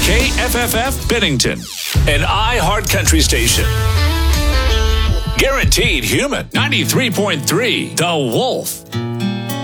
KFFF Bennington, an iHeart Country station. Guaranteed human. 93.3 The Wolf.